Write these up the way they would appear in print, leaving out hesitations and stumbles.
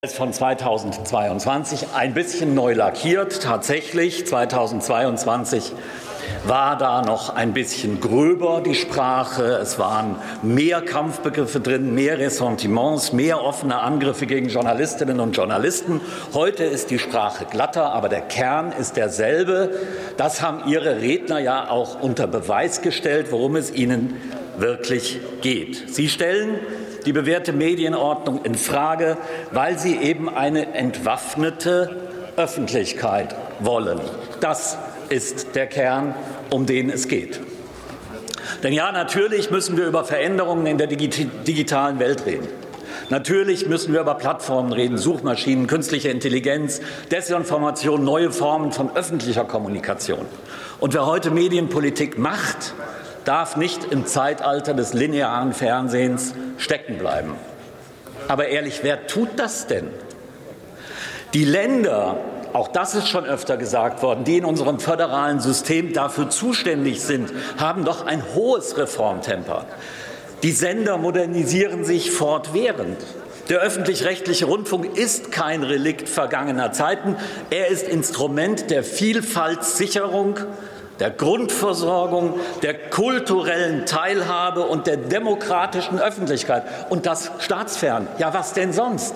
Von 2022 ein bisschen neu lackiert. Tatsächlich, 2022 war da noch ein bisschen gröber die Sprache. Es waren mehr Kampfbegriffe drin, mehr Ressentiments, mehr offene Angriffe gegen Journalistinnen und Journalisten. Heute ist die Sprache glatter, aber der Kern ist derselbe. Das haben Ihre Redner ja auch unter Beweis gestellt, worum es Ihnen wirklich geht. Sie stellen die bewährte Medienordnung in Frage, weil sie eben eine entwaffnete Öffentlichkeit wollen. Das ist der Kern, um den es geht. Denn ja, natürlich müssen wir über Veränderungen in der digitalen Welt reden. Natürlich müssen wir über Plattformen reden, Suchmaschinen, künstliche Intelligenz, Desinformation, neue Formen von öffentlicher Kommunikation. Und wer heute Medienpolitik macht, darf nicht im Zeitalter des linearen Fernsehens stecken bleiben. Aber ehrlich, wer tut das denn? Die Länder, auch das ist schon öfter gesagt worden, die in unserem föderalen System dafür zuständig sind, haben doch ein hohes Reformtempo. Die Sender modernisieren sich fortwährend. Der öffentlich-rechtliche Rundfunk ist kein Relikt vergangener Zeiten. Er ist Instrument der Vielfaltssicherung, der Grundversorgung, der kulturellen Teilhabe und der demokratischen Öffentlichkeit. Und das staatsfern. Ja, was denn sonst?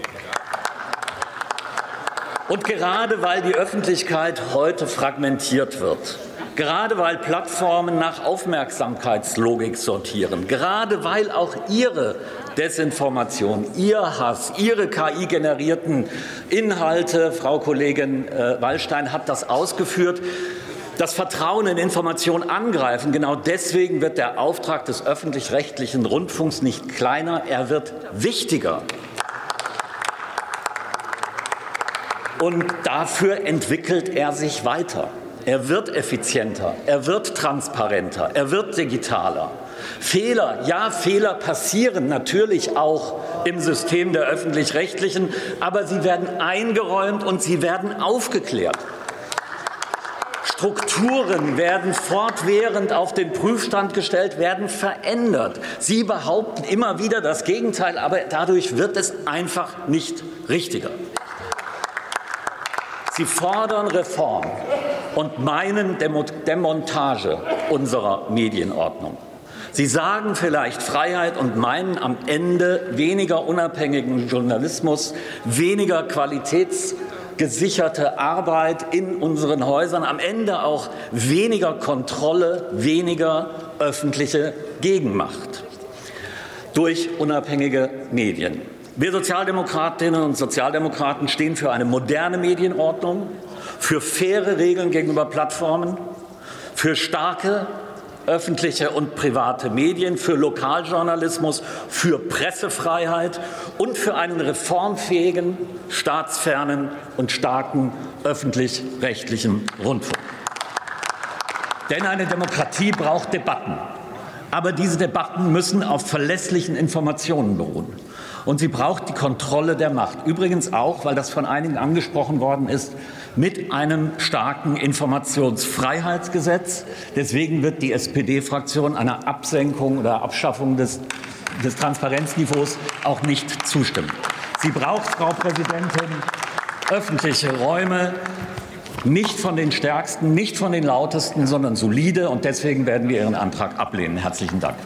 Und gerade weil die Öffentlichkeit heute fragmentiert wird, gerade weil Plattformen nach Aufmerksamkeitslogik sortieren, gerade weil auch Ihre Desinformation, Ihr Hass, Ihre KI-generierten Inhalte, Frau Kollegin Wallstein hat das ausgeführt, das Vertrauen in Information angreifen. Genau deswegen wird der Auftrag des öffentlich-rechtlichen Rundfunks nicht kleiner, er wird wichtiger. Und dafür entwickelt er sich weiter. Er wird effizienter, er wird transparenter, er wird digitaler. Fehler, ja, Fehler passieren natürlich auch im System der Öffentlich-Rechtlichen, aber sie werden eingeräumt und sie werden aufgeklärt. Strukturen werden fortwährend auf den Prüfstand gestellt, werden verändert. Sie behaupten immer wieder das Gegenteil, aber dadurch wird es einfach nicht richtiger. Sie fordern Reform und meinen Demontage unserer Medienordnung. Sie sagen vielleicht Freiheit und meinen am Ende weniger unabhängigen Journalismus, weniger qualitätsgesicherte Arbeit in unseren Häusern, am Ende auch weniger Kontrolle, weniger öffentliche Gegenmacht durch unabhängige Medien. Wir Sozialdemokratinnen und Sozialdemokraten stehen für eine moderne Medienordnung, für faire Regeln gegenüber Plattformen, für starke öffentliche und private Medien, für Lokaljournalismus, für Pressefreiheit und für einen reformfähigen, staatsfernen und starken öffentlich-rechtlichen Rundfunk. Denn eine Demokratie braucht Debatten. Aber diese Debatten müssen auf verlässlichen Informationen beruhen. Und sie braucht die Kontrolle der Macht. Übrigens auch, weil das von einigen angesprochen worden ist, mit einem starken Informationsfreiheitsgesetz. Deswegen wird die SPD-Fraktion einer Absenkung oder Abschaffung des Transparenzniveaus auch nicht zustimmen. Sie braucht, Frau Präsidentin, öffentliche Räume, nicht von den Stärksten, nicht von den Lautesten, sondern solide. Und deswegen werden wir Ihren Antrag ablehnen. Herzlichen Dank.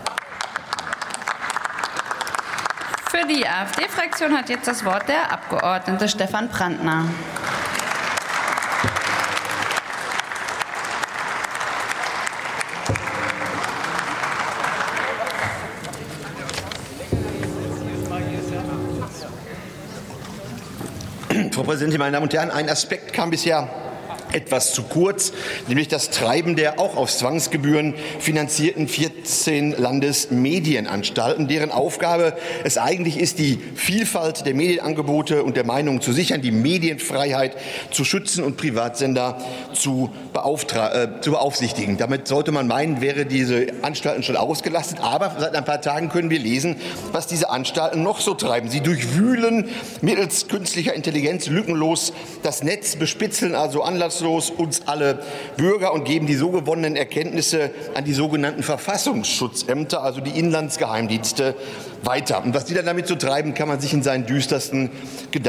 Für die AfD-Fraktion hat jetzt das Wort der Abgeordnete Stefan Brandner. Frau Präsidentin, meine Damen und Herren! Ein Aspekt kam bisher etwas zu kurz, nämlich das Treiben der auch aus Zwangsgebühren finanzierten 14 Landesmedienanstalten, deren Aufgabe es eigentlich ist, die Vielfalt der Medienangebote und der Meinungen zu sichern, die Medienfreiheit zu schützen und Privatsender zu beaufsichtigen. Damit sollte man meinen, wäre diese Anstalten schon ausgelastet. Aber seit ein paar Tagen können wir lesen, was diese Anstalten noch so treiben. Sie durchwühlen mittels künstlicher Intelligenz lückenlos das Netz, bespitzeln also anlasslos uns alle Bürger und geben die so gewonnenen Erkenntnisse an die sogenannten Verfassungsschutzämter, also die Inlandsgeheimdienste, weiter. Und was die dann damit so treiben, kann man sich in seinen düstersten Gedanken